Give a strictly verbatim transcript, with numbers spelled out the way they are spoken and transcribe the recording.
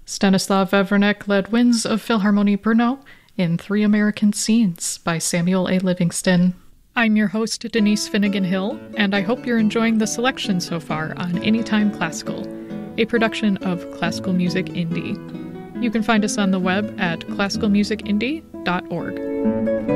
Stanislav Vavrenek led Winds of Philharmonie Brno in Three American Scenes by Samuel A. Livingston. I'm your host, Denise Finnegan Hill, and I hope you're enjoying the selection so far on Anytime Classical, a production of Classical Music Indie. You can find us on the web at classical music indie dot org.